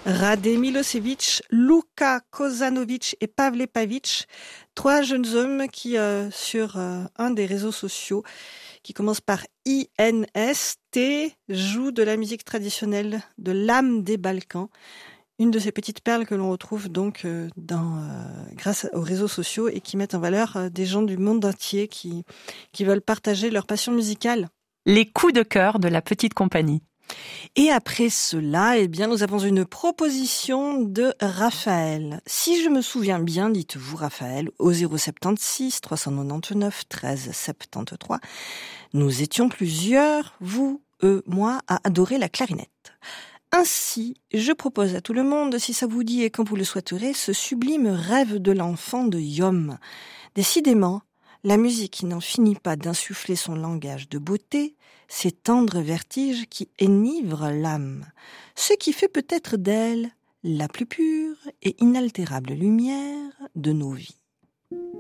Rade Milosevic, Luka Kozanovic et Pavle Pavic, trois jeunes hommes qui, sur un des réseaux sociaux, qui commence par INST, jouent de la musique traditionnelle de l'âme des Balkans. Une de ces petites perles que l'on retrouve donc grâce aux réseaux sociaux et qui mettent en valeur des gens du monde entier qui veulent partager leur passion musicale. Les coups de cœur de la petite compagnie. Et après cela, nous avons une proposition de Raphaël. Si je me souviens bien, dites-vous Raphaël, au 076 399 13 73, nous étions plusieurs, vous, eux, moi, à adorer la clarinette. Ainsi, je propose à tout le monde, si ça vous dit et quand vous le souhaiterez, ce sublime rêve de l'enfant de Yom. Décidément, la musique n'en finit pas d'insuffler son langage de beauté, ces tendres vertiges qui enivrent l'âme, ce qui fait peut-être d'elle la plus pure et inaltérable lumière de nos vies.